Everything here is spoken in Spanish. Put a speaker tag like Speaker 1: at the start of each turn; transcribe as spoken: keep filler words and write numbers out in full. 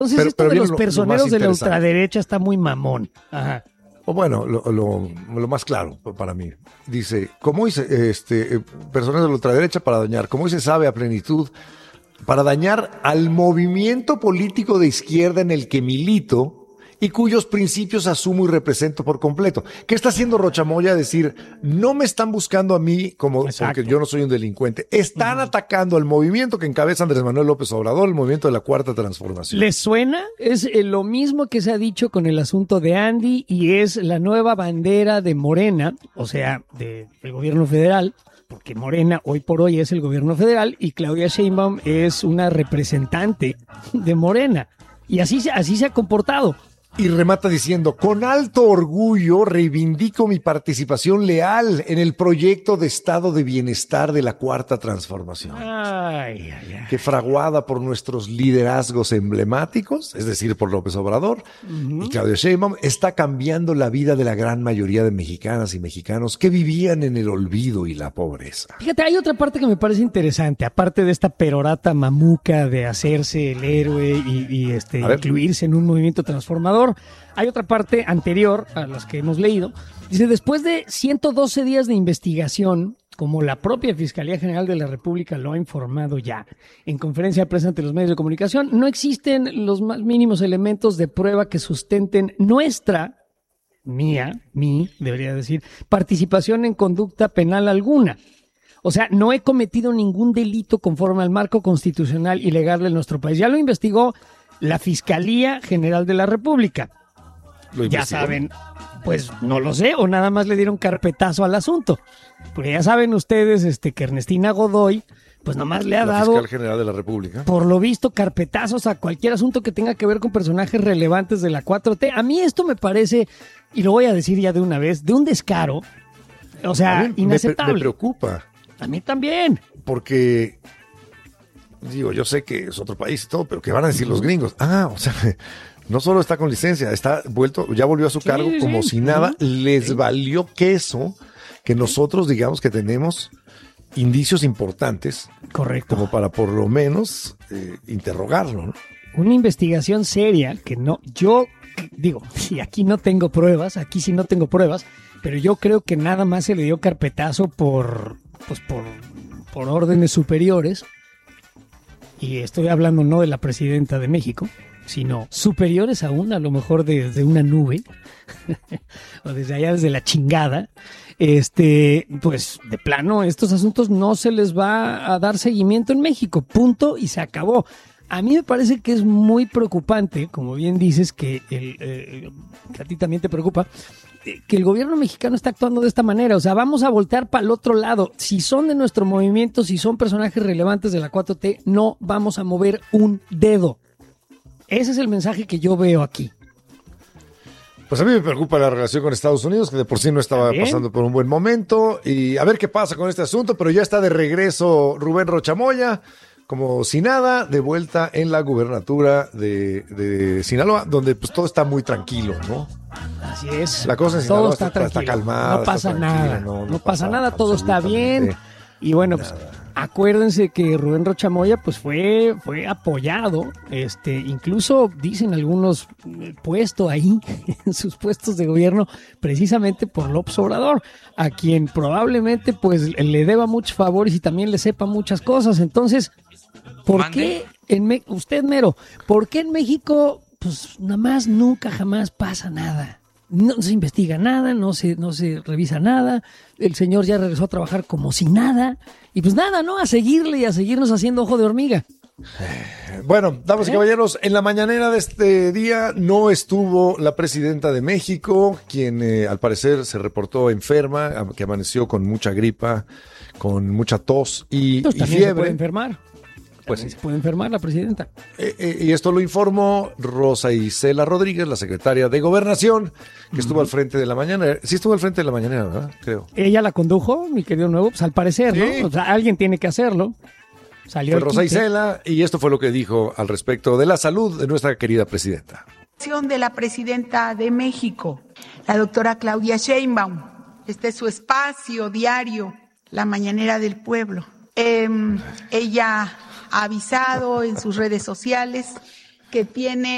Speaker 1: Entonces
Speaker 2: pero,
Speaker 1: esto
Speaker 2: pero
Speaker 1: de los
Speaker 2: lo,
Speaker 1: personeros
Speaker 2: lo
Speaker 1: de la ultraderecha está muy mamón. Ajá.
Speaker 2: O bueno, lo, lo, lo más claro para mí. Dice, como dice, este, personas de la ultraderecha para dañar, como dice, sabe a plenitud, para dañar al movimiento político de izquierda en el que milito y cuyos principios asumo y represento por completo. ¿Qué está haciendo Rocha Moya? Decir, no me están buscando a mí como
Speaker 1: Exacto.
Speaker 2: porque yo no soy un delincuente. Están uh-huh. atacando al movimiento que encabeza Andrés Manuel López Obrador, el movimiento de la Cuarta Transformación.
Speaker 1: ¿Les suena? Es eh, lo mismo que se ha dicho con el asunto de Andy y es la nueva bandera de Morena, o sea, de, del gobierno federal, porque Morena hoy por hoy es el gobierno federal y Claudia Sheinbaum es una representante de Morena. Y así, así se ha comportado.
Speaker 2: Y remata diciendo, con alto orgullo reivindico mi participación leal en el proyecto de estado de bienestar de la Cuarta Transformación.
Speaker 1: Ay, ay, ay.
Speaker 2: Que fraguada por nuestros liderazgos emblemáticos, es decir, por López Obrador uh-huh. y Claudia Sheinbaum, está cambiando la vida de la gran mayoría de mexicanas y mexicanos que vivían en el olvido y la pobreza.
Speaker 1: Fíjate, hay otra parte que me parece interesante, aparte de esta perorata mamuca de hacerse el héroe y, y este, incluirse en un movimiento transformador. Hay otra parte anterior a las que hemos leído. Dice, después de ciento doce días de investigación, como la propia Fiscalía General de la República lo ha informado ya en conferencia de prensa ante los medios de comunicación, no existen los más mínimos elementos de prueba que sustenten nuestra, mía, mi, debería decir, participación en conducta penal alguna. O sea, no he cometido ningún delito conforme al marco constitucional y legal de nuestro país. Ya lo investigó la Fiscalía General de la República. Ya saben, pues no lo sé, o nada más le dieron carpetazo al asunto. Porque ya saben ustedes este, que Ernestina Godoy, pues nomás le ha
Speaker 2: la
Speaker 1: dado,
Speaker 2: Fiscal General de la República,
Speaker 1: por lo visto, carpetazos a cualquier asunto que tenga que ver con personajes relevantes de la cuatro T. A mí esto me parece, y lo voy a decir ya de una vez, de un descaro, o sea,
Speaker 2: me,
Speaker 1: inaceptable.
Speaker 2: Me, me preocupa.
Speaker 1: A mí también.
Speaker 2: Porque... Digo, yo sé que es otro país y todo, pero ¿qué van a decir los gringos? Ah, o sea, no solo está con licencia, está vuelto, ya volvió a su cargo
Speaker 1: sí,
Speaker 2: como
Speaker 1: sí.
Speaker 2: si nada. Les
Speaker 1: sí.
Speaker 2: valió queso que nosotros digamos que tenemos indicios importantes.
Speaker 1: Correcto.
Speaker 2: Como para por lo menos eh, interrogarlo, ¿no?
Speaker 1: Una investigación seria que no, yo digo, si aquí no tengo pruebas, aquí sí no tengo pruebas, pero yo creo que nada más se le dio carpetazo por, pues por, por órdenes superiores. Y estoy hablando no de la presidenta de México, sino superiores aún, a lo mejor desde una nube, o desde allá, desde la chingada. Este, pues de plano, estos asuntos no se les va a dar seguimiento en México, punto, y se acabó. A mí me parece que es muy preocupante, como bien dices, que, el, eh, que a ti también te preocupa, que el gobierno mexicano está actuando de esta manera. O sea, vamos a voltear para el otro lado. Si son de nuestro movimiento, si son personajes relevantes de la cuatro T, no vamos a mover un dedo. Ese es el mensaje que yo veo aquí.
Speaker 2: Pues a mí me preocupa la relación con Estados Unidos, que de por sí no estaba ¿También? pasando por un buen momento. Y a ver qué pasa con este asunto, pero ya está de regreso Rubén Rocha Moya, como si nada, de vuelta en la gubernatura de, de Sinaloa, donde pues todo está muy tranquilo, ¿no?
Speaker 1: Así es.
Speaker 2: La cosa en Sinaloa
Speaker 1: todo está,
Speaker 2: está, está calmada.
Speaker 1: No pasa nada. No, no, no pasa, pasa nada, todo está bien. Y bueno, pues
Speaker 2: nada.
Speaker 1: Acuérdense que Rubén Rocha Moya pues fue, fue apoyado, este, incluso dicen algunos puesto ahí en sus puestos de gobierno precisamente por López Obrador, a quien probablemente pues le deba muchos favores y también le sepa muchas cosas. Entonces, ¿por Mande. qué en Me- usted mero, por qué en México pues nada más nunca jamás pasa nada? No se investiga nada, no se, no se revisa nada, el señor ya regresó a trabajar como si nada, y pues nada, ¿no? A seguirle y a seguirnos haciendo ojo de hormiga.
Speaker 2: Bueno, damas y caballeros, en la mañanera de este día no estuvo la presidenta de México, quien eh, al parecer se reportó enferma, que amaneció con mucha gripa, con mucha tos y,
Speaker 1: pues
Speaker 2: y
Speaker 1: también
Speaker 2: fiebre.
Speaker 1: Se puede enfermar.
Speaker 2: Pues
Speaker 1: se puede enfermar la presidenta.
Speaker 2: Eh, eh, y esto lo informó Rosa Isela Rodríguez, la secretaria de Gobernación, que estuvo uh-huh. al frente de la mañanera. Sí estuvo al frente de la mañanera, ¿verdad? Creo.
Speaker 1: Ella la condujo, mi querido Nuevo, pues al parecer, sí. ¿no? O sea, alguien tiene que hacerlo. Salió
Speaker 2: fue Rosa Isela y esto fue lo que dijo al respecto de la salud de nuestra querida presidenta.
Speaker 3: De la presidenta de México, la doctora Claudia Sheinbaum. Este es su espacio diario, la mañanera del pueblo. Eh, ella ha avisado en sus redes sociales que tiene